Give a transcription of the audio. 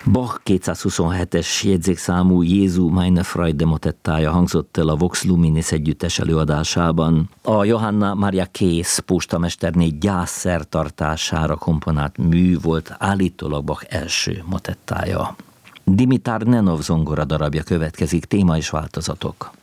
Bach 227-es jegyzékszámú Jézu meine Freude motettája hangzott el a Vox Luminis együttes előadásában. A Johanna Maria Kész postamesterné gyászszertartására komponált mű volt állítólag Bach első motettája. Dimitar Nenov zongora darabja következik, téma és változatok.